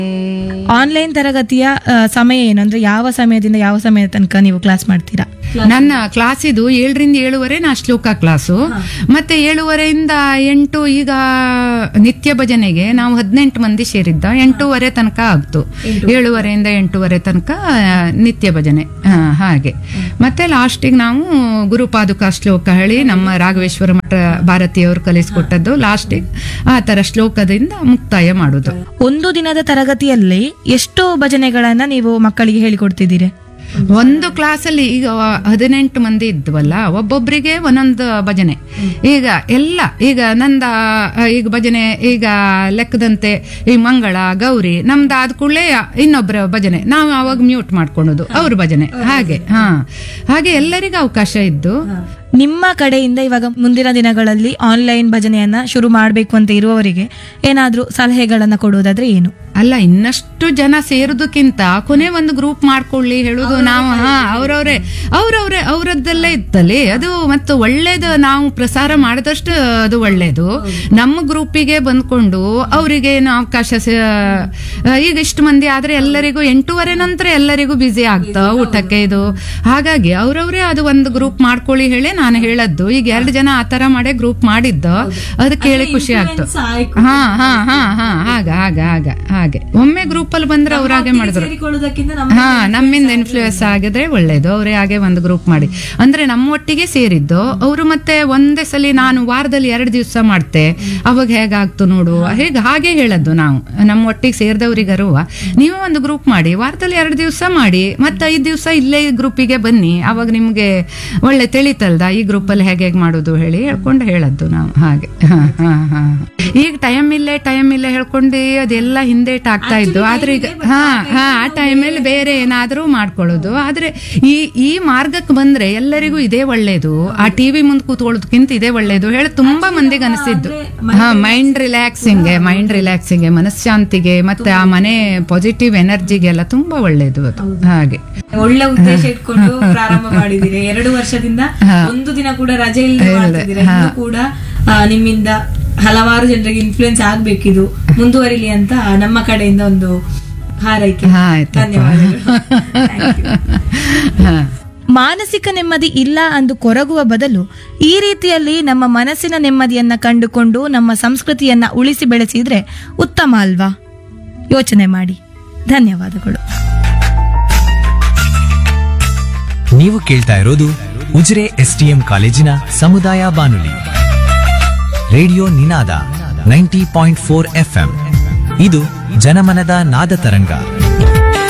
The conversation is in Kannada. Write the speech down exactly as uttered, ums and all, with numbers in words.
ಆನ್ಲೈನ್ ತರಗತಿಯ ಆ, ಸಮಯ ಏನು ಅಂದ್ರೆ ಯಾವ ಸಮಯದಿಂದ ಯಾವ ಸಮಯದ ತನಕ ನೀವು ಕ್ಲಾಸ್ ಮಾಡ್ತೀರಾ? ನನ್ನ ಕ್ಲಾಸ್ ಇದು ಏಳರಿಂದ ಏಳುವರೆ ನಾ ಶ್ಲೋಕ ಕ್ಲಾಸು, ಮತ್ತೆ ಏಳುವರೆಯಿಂದ ಎಂಟು. ಈಗ ನಿತ್ಯ ಭಜನೆಗೆ ನಾವು ಹದಿನೆಂಟು ಮಂದಿ ಸೇರಿದ್ದ, ಎಂಟೂವರೆ ತನಕ ಆಗ್ತು. ಏಳುವರೆಯಿಂದ ಎಂಟೂವರೆ ತನಕ ಆ, ನಿತ್ಯ ಭಜನೆ ಆ, ಹಾಗೆ. ಮತ್ತೆ ಲಾಸ್ಟಿಗೆ ನಾವು ಗುರುಪಾದುಕ ಶ್ಲೋಕ ಹೇಳಿ ನಮ್ಮ ರಾಘವೇಶ್ವರ ಮಠ ಭಾರತೀಯವರು ಕಲಿಸ್ಕೊಟ್ಟದ್ದು, ಲಾಸ್ಟಿಗೆ ಆ ತರ ಶ್ಲೋಕದಿಂದ ಮುಕ್ತಾಯ ಮಾಡುದು. ಒಂದು ದಿನದ ತರಗತಿಯಲ್ಲಿ ಎಷ್ಟು ಭಜನೆಗಳನ್ನ ನೀವು ಮಕ್ಕಳಿಗೆ ಹೇಳಿಕೊಡ್ತಿದ್ದೀರಿ? ಒಂದು ಕ್ಲಾಸಲ್ಲಿ ಈಗ ಹದಿನೆಂಟು ಮಂದಿ ಇದ್ವಲ್ಲ, ಒಬ್ಬೊಬ್ಬರಿಗೆ ಒಂದೊಂದು ಭಜನೆ. ಈಗ ಎಲ್ಲ ಈಗ ನಂದ ಆ, ಈಗ ಭಜನೆ ಈಗ ಲೆಕ್ಕದಂತೆ ಈ ಮಂಗಳ ಗೌರಿ ನಮ್ದು ಆದ ಕೂಡಲೇ ಇನ್ನೊಬ್ಬರ ಭಜನೆ, ನಾವು ಅವಾಗ ಮ್ಯೂಟ್ ಮಾಡ್ಕೊಳ್ಳೋದು ಅವ್ರ ಭಜನೆ, ಹಾಗೆ. ಹಾ ಹಾಗೆ ಎಲ್ಲರಿಗೂ ಅವಕಾಶ ಇದ್ದು. ನಿಮ್ಮ ಕಡೆಯಿಂದ ಇವಾಗ ಮುಂದಿನ ದಿನಗಳಲ್ಲಿ ಆನ್ಲೈನ್ ಭಜನೆಯನ್ನ ಶುರು ಮಾಡಬೇಕು ಅಂತ ಇರುವವರಿಗೆ ಏನಾದ್ರೂ ಸಲಹೆಗಳನ್ನ ಕೊಡೋದಾದ್ರೆ ಏನು? ಅಲ್ಲ, ಇನ್ನಷ್ಟು ಜನ ಸೇರುದಕ್ಕಿಂತ ಕೊನೆ ಒಂದು ಗ್ರೂಪ್ ಮಾಡ್ಕೊಳ್ಳಿ ಹೇಳುದು ನಾವು. ಹಾ ಅವ್ರವ್ರೆ ಅವ್ರವ್ರೆ ಅವರದ್ದೆಲ್ಲ ಇತ್ತಲ್ಲಿ ಅದು ಮತ್ತು ಒಳ್ಳೇದು. ನಾವು ಪ್ರಸಾರ ಮಾಡಿದಷ್ಟು ಅದು ಒಳ್ಳೇದು. ನಮ್ಮ ಗ್ರೂಪಿಗೆ ಬಂದ್ಕೊಂಡು ಅವರಿಗೆ ಏನು ಅವಕಾಶ ಸ- ಈಗ ಇಷ್ಟು ಮಂದಿ ಆದ್ರೆ ಎಲ್ಲರಿಗೂ ಎಂಟೂವರೆ ನಂತರ ಎಲ್ಲರಿಗೂ ಬ್ಯುಸಿ ಆಗ್ತಾ ಊಟಕ್ಕೆ ಇದು. ಹಾಗಾಗಿ ಅವ್ರವ್ರೆ ಅದು ಒಂದು ಗ್ರೂಪ್ ಮಾಡ್ಕೊಳ್ಳಿ ಹೇಳಿ ನಾನು ಹೇಳದ್ದು. ಈಗ ಎರಡು ಜನ ಆತರ ಮಾಡೇ ಗ್ರೂಪ್ ಮಾಡಿದ್ದು, ಅದು ಕೇಳಿ ಖುಷಿ ಆಗ್ತು. ಹಾ ಹಾ ಹಾ ಹಾ ಆಗ ಆಗ ಆಗ ಹಾಗೆ ಒಮ್ಮೆ ಗ್ರೂಪ್ ಅಲ್ಲಿ ಬಂದ್ರೆ ಅವ್ರ ಹಾಗೆ ಮಾಡಿದ್ರು. ಹಾ ನಮ್ಮಿಂದ ಇನ್ಫ್ಲೂಯೆನ್ಸ್ ಆಗಿದ್ರೆ ಒಳ್ಳೇದು. ಅವರೇ ಹಾಗೆ ಒಂದು ಗ್ರೂಪ್ ಮಾಡಿ ಅಂದ್ರೆ ನಮ್ಮ ಒಟ್ಟಿಗೆ ಸೇರಿದ್ದು ಅವರು. ಮತ್ತೆ ಒಂದೇ ಸಲ ನಾನು ವಾರದಲ್ಲಿ ಎರಡು ದಿವಸ ಮಾಡ್ತೆ, ಅವಾಗ ಹೇಗಾಗ್ತು ನೋಡು, ಹೇಗೆ ಹಾಗೆ ಹೇಳದ್ದು ನಾವು ನಮ್ಮ ಒಟ್ಟಿಗೆ ಸೇರಿದವ್ರಿಗರುವ. ನೀವು ಒಂದು ಗ್ರೂಪ್ ಮಾಡಿ, ವಾರದಲ್ಲಿ ಎರಡು ದಿವಸ ಮಾಡಿ, ಮತ್ತೆ ಐದು ದಿವಸ ಇಲ್ಲೇ ಗ್ರೂಪಿಗೆ ಬನ್ನಿ, ಅವಾಗ ನಿಮ್ಗೆ ಒಳ್ಳೆ ತಿಳಿತಲ್ದ ಈ ಗ್ರೂಪ್ ಅಲ್ಲಿ ಹೇಗೆ ಹೇಗೆ ಮಾಡೋದು ಹೇಳಿ ಹೇಳ್ಕೊಂಡು ಹೇಳದ್ದು ನಾವು ಹಾಗೆ. ಹಾ ಹಾ ಹಾ ಈಗ ಟೈಮ್ ಇಲ್ಲೇ ಟೈಮ್ ಇಲ್ಲೇ ಹೇಳ್ಕೊಂಡು ಅದೆಲ್ಲ ಹಿಂದೇಟ್ ಆಗ್ತಾ ಇದ್ದು. ಆದ್ರೆ ಈಗ ಹಾ ಹಾ ಆ ಟೈಮಲ್ಲಿ ಬೇರೆ ಏನಾದ್ರೂ ಮಾಡ್ಕೊಳ್ಳೋದು. ಆದ್ರೆ ಈ ಈ ಮಾರ್ಗಕ್ಕೆ ಬಂದ್ರೆ ಎಲ್ಲರಿಗೂ ಇದೇ ಒಳ್ಳೇದು, ಆ ಟಿವಿ ಮುಂದೆ ಕೂತ್ಕೊಳ್ಳೋದಕ್ಕಿಂತ ಇದೇ ಒಳ್ಳೇದು ಹೇಳಿ ತುಂಬಾ ಮಂದಿಗೆ ಅನಿಸಿದ್ದು. ಹಾ ಮೈಂಡ್ ರಿಲ್ಯಾಕ್ಸಿಂಗ್ ಮೈಂಡ್ ರಿಲ್ಯಾಕ್ಸಿಂಗ್ ಮನಃಶಾಂತಿಗೆ ಮತ್ತೆ ಆ ಮನೆ ಪಾಸಿಟಿವ್ ಎನರ್ಜಿಗೆಲ್ಲ ತುಂಬಾ ಒಳ್ಳೇದು ಅದು. ಹಾಗೆ ಒಳ್ಳೆ ಉದ್ದೇಶ ಇಟ್ಕೊಂಡು ಪ್ರಾರಂಭ ಮಾಡಿದಿರಿ. ಎರಡು ವರ್ಷದಿಂದ ಒಂದು ದಿನ ಕೂಡ ರಜೆ ಇಲ್ಲದೆ ಮಾಡ್ತಿದ್ದೀರಾ. ಇನ್ನೂ ಕೂಡ ಆ, ನಿಮ್ಮಿಂದ ಹಲವಾರು ಜನರಿಗೆ ಇನ್ಫ್ಲೂಯೆನ್ಸ್ ಆಗ್ಬೇಕಿದು, ಮುಂದುವರಿಲಿ ಅಂತ ನಮ್ಮ ಕಡೆಯಿಂದ ಒಂದು ಹಾರೈಕೆ. ಧನ್ಯವಾದಗಳು. ಮಾನಸಿಕ ನೆಮ್ಮದಿ ಇಲ್ಲ ಅಂದು ಕೊರಗುವ ಬದಲು ಈ ರೀತಿಯಲ್ಲಿ ನಮ್ಮ ಮನಸ್ಸಿನ ನೆಮ್ಮದಿಯನ್ನ ಕಂಡುಕೊಂಡು ನಮ್ಮ ಸಂಸ್ಕೃತಿಯನ್ನ ಉಳಿಸಿ ಬೆಳೆಸಿದ್ರೆ ಉತ್ತಮ ಅಲ್ವಾ? ಯೋಚನೆ ಮಾಡಿ. ಧನ್ಯವಾದಗಳು. ನೀವು ಕೇಳ್ತಾ ಇರೋದು ಉಜಿರೆ ಎಸ್ಟಿಎಂ ಕಾಲೇಜಿನ ಸಮುದಾಯ ಬಾನುಲಿ ರೇಡಿಯೋ ನಿನಾದ ನೈಂಟಿ ಪಾಯಿಂಟ್ ಫೋರ್ ಎಫ್ಎಂ. ಇದು ಜನಮನದ ನಾದ ತರಂಗ.